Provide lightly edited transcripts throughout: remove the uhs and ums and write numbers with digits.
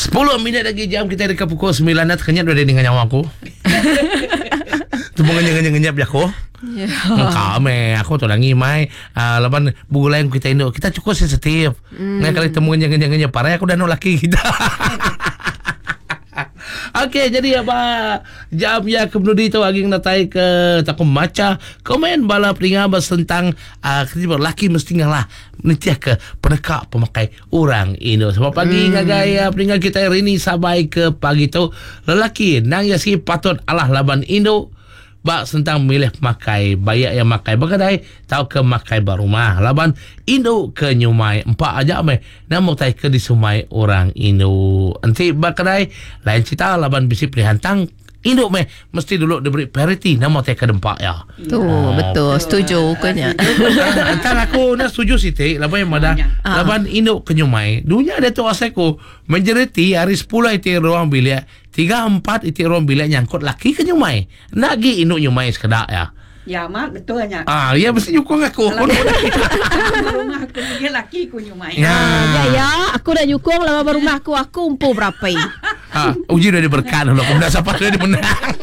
10 minit lagi jam kita dekat pukul 9 dah terkenyap dah dengan nyawa aku. Tu mengenyap je aku. Kami aku tu lagi mai laban bulan kita induk kita cukup sensitif. Ngai kali temu ngenyap parah aku dah nak laki kita. Okey, jadi apa jam ya kemudian itu aging natai ke takut maca komen bala peringah tentang kita lelaki mesti ngalah nitiah ke penekak pemakai orang Indo. Sebab pagi ngagaya peringah kita hari ini sampai ke pagi tu lelaki nang ya si patut alah laban Indo bak tentang milih makai bayak yang makai berkedai tahu ke makai barumah laban Indo ke nyumai empat aja me namu tai ke di sumai orang Indo nanti berkedai lain cerita laban bisi pilihan tang Indo me mesti dulu diberi priority namu tai ke dempak ya tu betul setuju kanya antara aku nak setuju siti laban yang ada laban Indo ke nyumai dunia ada tu asaku majoriti hari 10 itu ruang bilik 3-4 itu ruang bilik nyangkut laki ke nyumai nak gi Indo nyumai sekedak ya. Ya mak betul nya. Ya mesti nyukung aku. Rumah aku dia laki ku nyumai. Ya aku dah nyukung lah rumah aku umpu berapa. Uji dah diberkat dulu. Aku dah siapa dah dimenang.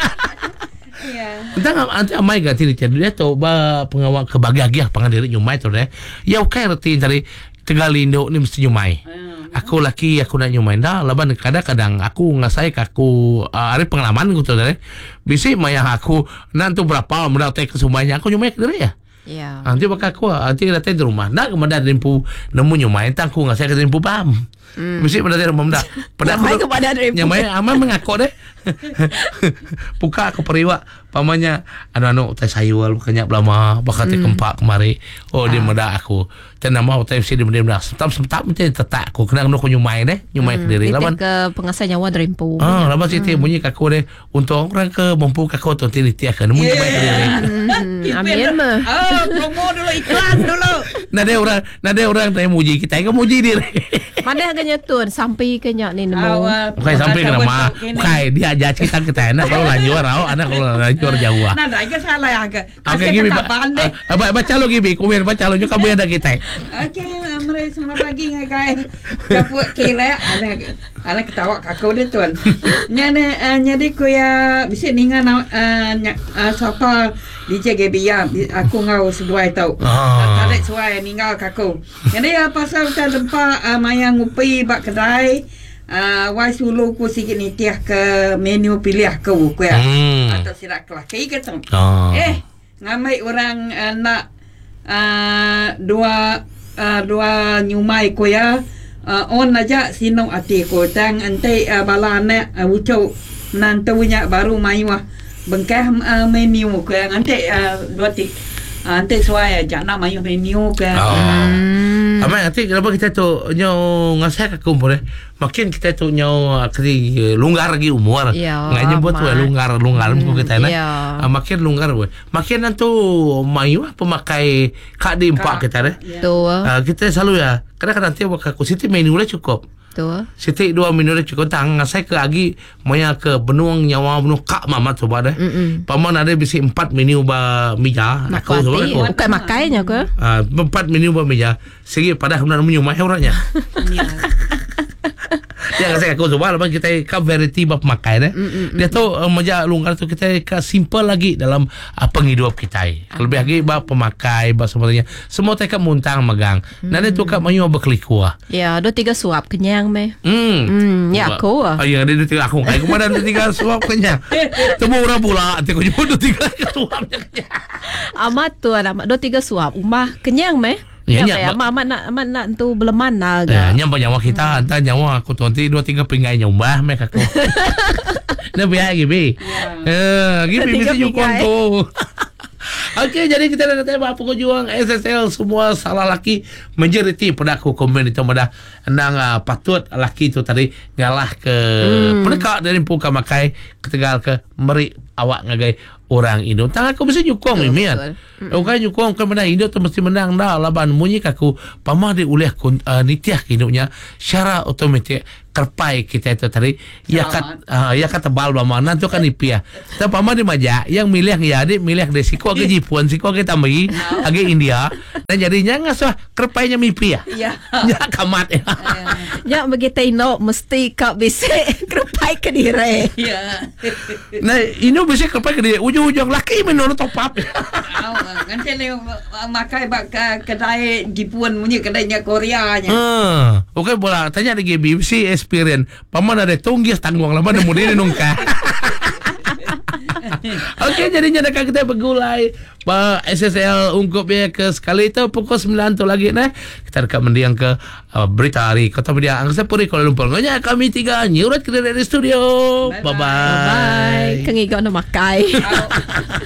Ya. Entah nanti amai gati dia tu ba pengawal kebahagiaan pangandiri nyumai tu deh. Ya okey reti cari Tegal Indo ni mesti nyumai. Aku laki aku nak nyumai dah laban kadang-kadang aku ngasai aku ada pengalaman aku tu deh. Bisi maya aku nanti berapa mudah tak ke sumainya aku nyumai ke dia. Ya. Nanti bakal aku nanti datang di rumah nak kemudian rimpu nemu nyumai entah aku ngasai ke rimpu pam. Mesti pada dia rumah dah. Pada aku kepada rimpu. nyumai aman mengaku deh. Buka aku periwak pamannya anu teh sayur banyak lama bakal teh kempak kemari. Oh dia mudah aku. Tena mau teh si dia mudah setam teh tetak aku kena aku nyumai deh, nyumai ke diri lawan ke pengasai nyawa rimpu. Lawan si teh bunyi kaku deh untuk orang ke mampu kaku tu teh tiak kan nyumai ke diri. Amin mah. Promo dulu iklan dulu. Nade orang teh muji kita ke muji diri. Mana agaknya tuan sampai kenyak ni nemu. Bukan sampai ke nama. Bukan dia aja kita anak kalau lanjur anak kalau lanjur jauh. Nah, dah ke salah ya ke. Okey gibi baca lo gibi komen baca lo juga kamu ada kita. Okey, amre sama pagi ngai dapat kira ana ketawa kakau dia tuan. Nyade ko ya bisa ningan siapa DJ Gebia aku ngau seduai tau. Tarik suai ninggal kakau. Jadi pasal kita tempat mayang ngupi bak kedai wai sulu ku sikit nitiah ke menu pilih aku ya. Atau sirak laki ke tong. Ngamai orang nak dua nyumai ko ya. On aja sinong ati ko tang ante balane ucau nantunya baru maiwa bengkah menu ko yang ante dua tik ante suai jana mayu menu ke. Amai nanti kenapa kita tu nyaw ngasih ke kumpul makin kita tu nyaw kali longgar lagi umur nganya buat tu longgar muka kita na makin longgar we makin nanti mayu pemakai kad di empat kita kita selalu ya kadang-kadang tiap waktu siti menu dah cukup siti 2 menu dah cukup tang ngasih ke lagi maya ke benuang nyawa benuang kak mama coba deh paman ada bisi 4 menu ba meja aku coba bukan makainya ke 4 menu ba meja segi pada kemudian menyumai orangnya. Dia kata aku coba lepas kita ke variety bab makai deh. Dia tu meja longgar tu kita ke simple lagi dalam penghidup kita. Lebih lagi bab pemakai bab semuanya. Semua mereka muntang megang. Nanti tu kat mayu berkelikua. Ya, 2-3 suap kenyang meh. Ya aku. Ya, dia 2-3 aku. Aku mana 2-3 suap kenyang. Temu orang pula. Aku jumpa 2-3 suap kenyang. Amat tu amat 2-3 suap. Umah kenyang meh. Ya, amat nak tu beleman lah. Nyampa nyawa kita, entah nyawa aku tu nanti 2-3 pinggai nyombah mek aku. Nah biar gibi. Gibi mesti nyukung tu. Okey, jadi kita dah kata apa pejuang SSL semua salah laki majoriti pada aku komen itu pada nang patut laki tu tadi ngalah ke pendekat dari puka makai ketegal ke meri awak ngagai orang Indo. Tangan aku mesti nyukong Betul, Mian. betul. Orang nyukong kan menang Indo tu mesti menang dah laban munyi kaku pamah dia ulih nitiah Indonya secara otomatik kerpai kita itu tadi ya kat tebal bama nanti kan ipiah. Tapi pamah di maja yang milih ya adik milih dari siko ke Jepun siko ke tambahi age India dan jadinya ngasah kerpainya mipiah. Ya. Ya kamat ya. Ya begitu ino mesti kau bisa kerupai ke diri. Ya. Nah Indo bisa kerpai ke dia ujung-ujung laki menurut top up. Nanti ni makai bak kedai Jepun punya kedainya Koreanya. Okey bola tanya lagi BBC experience. Paman ada tunggis tanggung lama nemu dia nungka. Okey jadinya dekat kita bergulai SSL ungkup ya ke sekali itu pukul 9 tu lagi nah. Kita dekat mendiang ke berita hari Kota Media Angkasa Puri Kuala Lumpur. Ngonya kami 3 nyurat ke dari studio. Bye bye. Bye. Kengigo na makai.